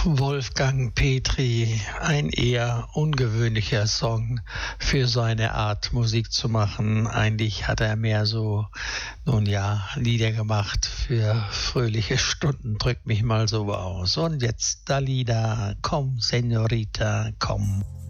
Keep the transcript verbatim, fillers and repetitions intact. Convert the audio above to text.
Wolfgang Petri, ein eher ungewöhnlicher Song für seine Art Musik zu machen. Eigentlich hat er mehr so, nun ja, Lieder gemacht für fröhliche Stunden, drückt mich mal so aus. Und jetzt Dalida, komm, Senorita, komm.